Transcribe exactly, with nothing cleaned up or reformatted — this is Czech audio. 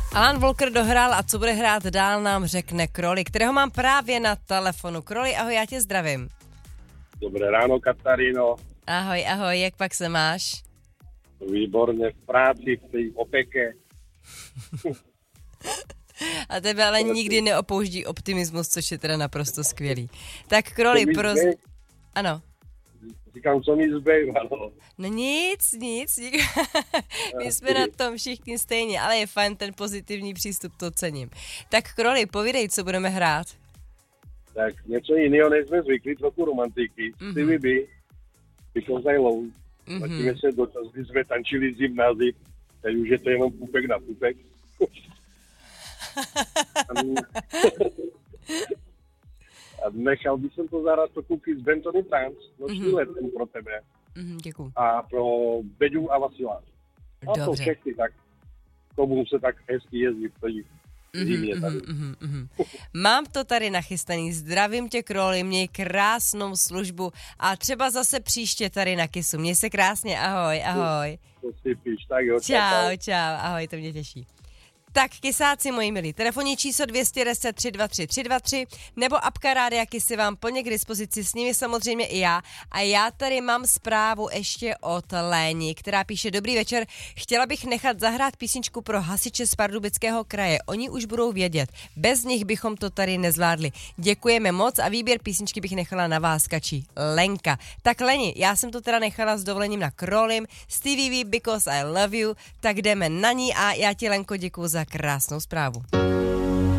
Alan Walker dohrál a co bude hrát dál nám řekne Kroli, kterého mám právě na telefonu. Kroli, ahoj, já tě zdravím. Dobré ráno, Kataríno. Ahoj, ahoj, jak pak se máš? Výborně, v práci, v té opeke. A tebe ale nikdy neopouští optimismus, což je teda naprosto skvělý. Tak Kroli, pros... Ano. Říkám, co mi zbývalo. No nic, nic. nic. My jsme na tom všichni stejně, ale je fajn ten pozitivní přístup, to cením. Tak Kroli, povídej, co budeme hrát. Tak něco jiného, než jsme zvyklí, trochu romantiky. Mm-hmm. Stevie B, Because I Love. Mm-hmm. Vrátíme se do času, kdy jsme tančili z gymnázy. Teď už je to jenom pupek na pupek. A nechal bych jsem to zahrát pro kluky z Bentony Trans, noční mm-hmm. let pro tebe. Mm-hmm, děkuju. A pro Beďu a Vasila. A to všechny, tak tomu se tak hezky jezdí v tady. Mm-hmm, mm-hmm, mm-hmm. Mám to tady nachystaný. Zdravím tě, Kroli, měj krásnou službu a třeba zase příště tady na Kisu. Měj se krásně, ahoj, ahoj. To si píš, tak jo. Čau, čau, ahoj, to mě těší. Tak, Kisáci, moji milí, telefonní číslo dvě deset tři dva tři tři dva tři nebo apka Rádia Kisy vám plně k dispozici, s nimi samozřejmě i já. A já tady mám zprávu ještě od Léni, která píše: Dobrý večer, chtěla bych nechat zahrát písničku pro hasiče z Pardubického kraje. Oni už budou vědět, bez nich bychom to tady nezvládli. Děkujeme moc a výběr písničky bych nechala na vás, kačí Lenka. Tak Leni, já jsem to teda nechala s dovolením na Krolim, Stevie V, Because I Love You, tak jdeme na ní a já ti, Lenko, děkuju za krásnou zprávu.